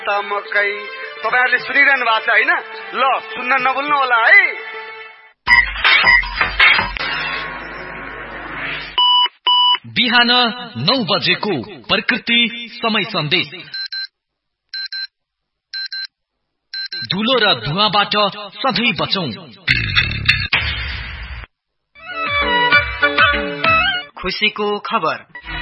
तमकै तपाईहरुले सुनिरहनु भएको छ हैन? ल सुन्न नभुल्नु होला है। बिहान 9 बजेको प्रकृति समय सन्देश। धुलो र धुवाबाट सधैं बचौं। खुशीको खबर।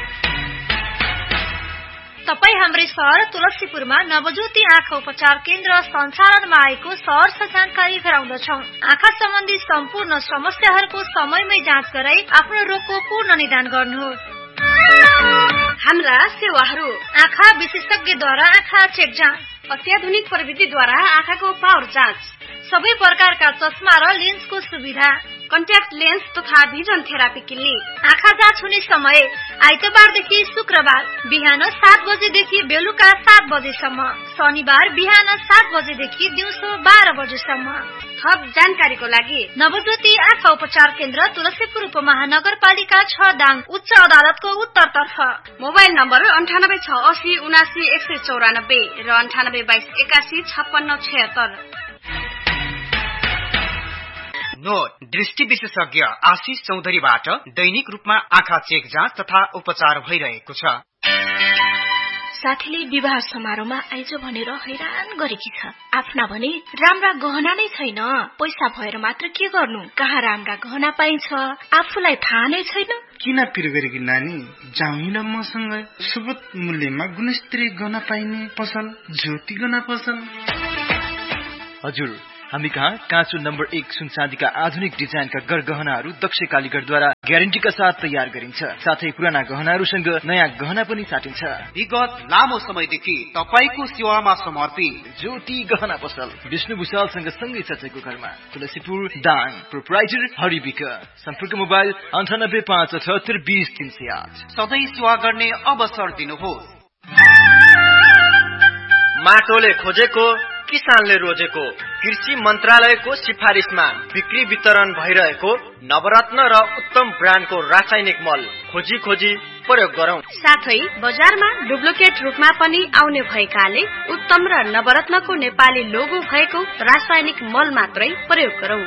तपाई हाम्रै शहर तुलसीपुरमा नवज्योति आँखा उपचार केन्द्र सञ्चालनमा आएको सहरर्ष जानकारी गराउँदछौं। आँखा सम्बन्धी सम्पूर्ण समस्याहरूको समयमै जाँच गराई आफ्नो रोगको पूर्ण निदान गर्नुहोस्। हाम्रा सेवाहरू: आँखा विशेषज्ञद्वारा आँखा चेक जाँच, अत्याधुनिक प्रविधिद्वारा आँखाको पावर जाँच, सबै प्रकारका चस्मा र लेन्सको सुविधा, कन्ट्याक्ट लेन्स तथा भिजन थेरापी क्लिनिक। आँखा जाँच हुने समय आइतबारदेखि शुक्रबार बिहान 7 बजेदेखि बेलुका 7 बजेसम्म, शनिबार बिहान 7 बजेदेखि दिउँसो 12 बजेसम्म। थप जानकारीको लागि नवज्योति आँखा उपचार केन्द्र तुलसीपुर उपमहानगरपालिका 6 दाङ उच्च अदालतको उत्तरतर्फ। मोबाइल नम्बर 9880790194 र 9822815676। नोट: दृष्टि विशेषज्ञ आशिष चौधरीबाट दैनिक रूपमा आँखा चेक जाँच तथा उपचार भइरहेको छ। साथीले विवाह समारोहमा आइज भनेर हैरान गरेकी छ। आफ्ना भने राम्रा गहना नै छैन। पैसा भएर मात्र के गर्नु? कहाँ राम्रा गहना पाइन्छ आफूलाई थाहा नै छैन। किन पिर गरेकी नानी? जाउँ न मसँग। सुबोध मूल्यमा गुणस्तरीय गहना पाइने पसल ज्योति गहना पसल। हजुर, हामी कहाँ काँचो नम्बर 1 सुन चाँदीका आधुनिक डिजाइनका गरगहनाहरू दक्ष कालीगरद्वारा ग्यारेन्टीका साथ तयार गरिन्छ। साथै पुराना गहनाहरूसँग नयाँ गहना पनि साटिन्छ। विगत लामो समयदेखि तपाईको सेवामा समर्पित ज्योति गहना पसल विष्णु भुषालसँग सँगै चचेको घरमा, तुलसीपुर दाङ। प्रोप्राइटर हरिविक। सम्पर्क मोबाइल 9857820308। सधैं सेवा गर्ने अवसर दिनुहोस्। माटोले खोजेको किसानले रोजेको कृषि मन्त्रालयको सिफारिसमा बिक्री वितरण भइरहेको नवरत्न र उत्तम ब्रान्डको रासायनिक मल खोजी प्रयोग गरौं। साथै बजारमा डुप्लिकेट रूपमा पनि आउने भएकाले उत्तम र नवरत्नको नेपाली लोगो भएको रासायनिक मल मात्रै प्रयोग गरौं।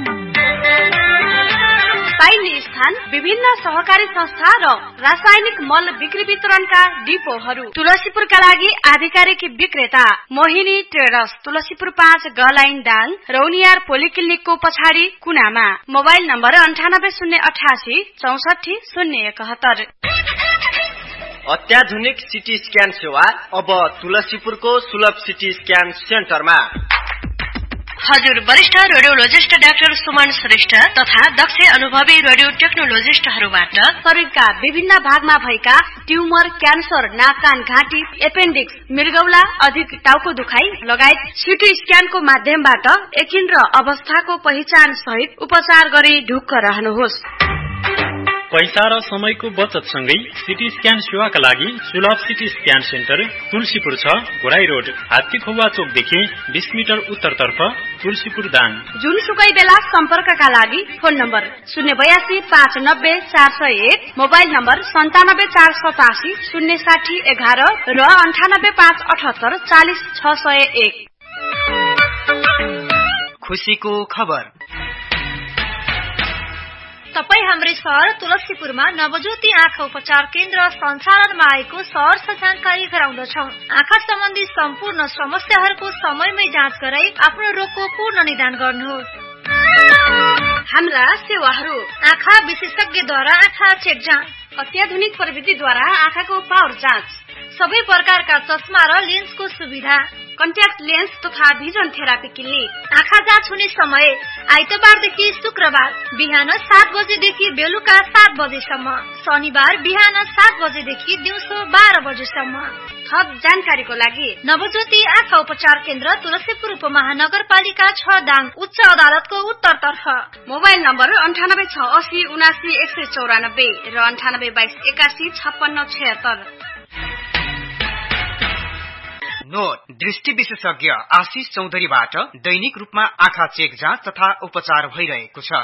पाइने स्थान विभिन्न सहकारी संस्था र रासायनिक मल बिक्री वितरणका डिपोहरू। तुलसीपुरका लागि आधिकारिक विक्रेता मोहिनी ट्रेडर्स, तुलसीपुर 5 गलाइन दाङ, रौनियार पोलिक्लिनिकको पछाडि कुनामा। Mobile number 9808 64 071। अत्याधुनिक सिटी स्क्यान सेवा अब तुलसीपुरको सुलभ सिटी स्क्यान सेन्टरमा। हजुर, वरिष्ठ रेडियोलोजिस्ट डाक्टर सुमन श्रेष्ठ तथा दक्ष अनुभवी रेडियो टेक्नोलोजिस्टहरूबाट शरीरका विभिन्न भागमा भएका ट्युमर, क्यान्सर, नाक कान घाँटी, एपेन्डिक्स, मृगौला, अधिक टाउको दुखाइ लगायत सिटी स्क्यानको माध्यमबाट एकिन र अवस्थाको पहिचान सहित उपचार गरी ढुक्क रहनुहोस्। पैसा र समयको बचत सँगै सिटी स्क्यान सेवाका लागि सुलभ CT scan centre Tulsipur 6 Ghorahi road, हात्तीखोवा चोकदेखि 20 metre उत्तरतर्फ, तुलसीपुर दाङ। जुनसुकै बेला सम्पर्कका लागि फोन नम्बर 082 590 401, मोबाइल नम्बर 97 487 060 11 र 98 578 40 601। खुशीको खबर। तपाई हाम्रै शहर तुलसीपुरमा नवज्योति आँखा उपचार केन्द्र सञ्चालनमा आएको सहरर्ष जानकारी गराउँदछौं। आँखा सम्बन्धी सम्पूर्ण समस्याहरूको समयमै जाँच गराई आफ्नो रोगको पूर्ण निदान गर्नुहोस्। हाम्रा सेवाहरू: आँखा विशेषज्ञद्वारा आँखा चेक जाँच, अत्याधुनिक प्रविधिद्वारा आँखाको पावर जाँच, सबै प्रकारका चस्मा र लेन्सको सुविधा, कन्ट्याक्ट लेन्स तथा भिजन थेरापी क्लिनिक। आँखा जाँच हुने समय आइतबारदेखि शुक्रबार बिहान 7 बजेदेखि बेलुका 7 बजेसम्म, शनिबार बिहान 7 बजेदेखि दिउँसो 12 बजेसम्म। थप जानकारीको लागि नवज्योति आँखा उपचार केन्द्र तुलसीपुर उपमहानगरपालिका 6 दाङ उच्च अदालतको उत्तरतर्फ। मोबाइल नम्बर 9860790194 र 9822815676। नोट: दृष्टि विशेषज्ञ आशिष चौधरीबाट दैनिक रूपमा आँखा चेक जाँच तथा उपचार भइरहेको छ।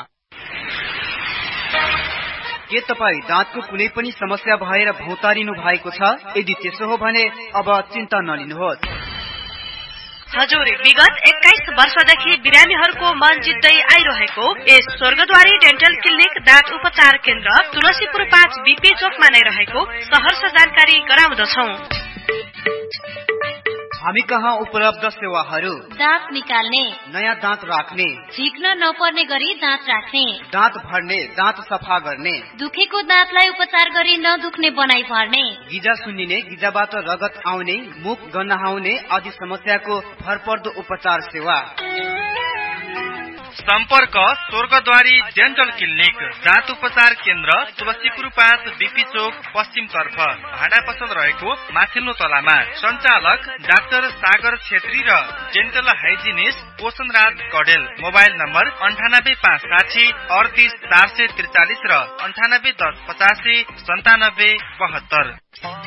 के तपाई दाँतको कुनै पनि समस्या भएर भौतारिनु भएको छ? यदि त्यसो हो भने अब चिन्ता नलिनुहोस्। हजुर, विगत 21 वर्षदेखि बिरामीहरूको मन जित्दै आइरहेको यस स्वर्गद्वारी डेन्टल क्लिनिक दाँत उपचार केन्द्र तुलसीपुर 5 बीपी चोकमा नै रहेको सहर्ष जानकारी गराउँदछौं। हामी कहाँ उपलब्ध सेवाहरू: दाँत निकाल्ने, नयाँ दाँत राख्ने, झिक्न नपर्ने गरी दाँत राख्ने, दाँत भर्ने, दाँत सफा गर्ने, दुखेको दाँतलाई उपचार गरी नदुख्ने बनाई पार्ने, गिजा सुन्निने, गिजाबाट रगत आउने, मुख गन्हाउने आदि समस्याको भरपर्दो उपचार सेवा। सम्पर्क स्वर्गद्वारी डेन्टल क्लिनिक दाँत उपचार केन्द्र तुलसीपुर 5 बीपी चोक पश्चिम तर्फ भाडा पसल रहेको माथिल्लो तलामा। सञ्चालक डाक्टर सागर छेत्री र dental hygienist पोषणराज Kadel. Mobile number 9856 38 443 र 9810 85 97 72।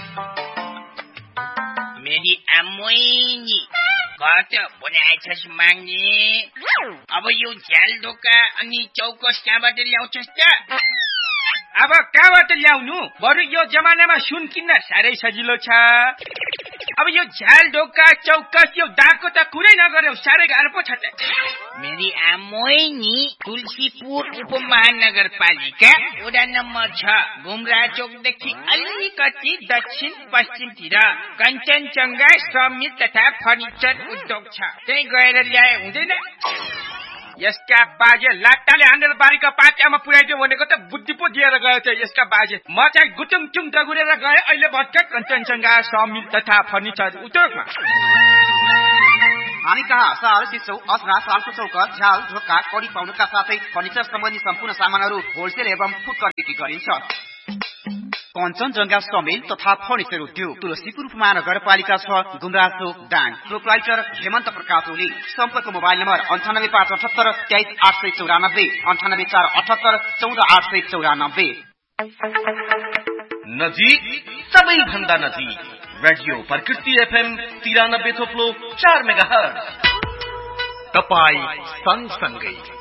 मेरी आमोइनी कत बनाएछस् माग्ने? अब यो झ्याल ढोका अनि चौकस कहाँबाट ल्याउँछस् त? अब कहाँबाट ल्याउनु? बरु यो जमानामा सुन किन्न साह्रै सजिलो छ। अब यो झ्याल ढोका चौकस यो डाको त कुरै नगर्यो, साह्रै गाह्रो पो छ त। मेरी आमोइनी तुलसीपुर उपमहानगरपालिका वडा नम्बर 6 गुमरा चोकदेखि अलिकति दक्षिण पश्चिमतिर कञ्चनजङ्घा समिल तथा फर्निचर उद्योग छ। त्यही गएर ल्याए हुँदैन? यसका बाजे लाट्टाले हानेर बारीका पात्यामा पुर्याइदियो भनेको त बुद्धि पो दिएर गयो त यसका बाजे। म चाहिँ गुटुङ दगुरेर गए अहिले भर्खर कञ्चनजङ्घा समिल तथा फर्निचर उद्योगमा। हामी कहाँ साल सिसौ असरा सालको चौकत झ्याल ढोका कडी पाउनुका साथै फर्निचर सम्बन्धी सम्पूर्ण सामानहरू होलसेल एवं फुटकर बिक्री गरिन्छ। कञ्चनजङ्घा समिल तथा फर्निचर उद्योग तुलसीपुर उपमहानगरपालिका 6 गुमरा चोक डाङ। प्रोप्राइटर हेमन्त प्रकाश ओली। सम्पर्क मोबाइल नम्बर 98578 23894 98478 14894। नजिक सबैभन्दा नजिक रेडियो प्रकृति FM 93.4 मेगाहर्ज। तपाई सँगसँगै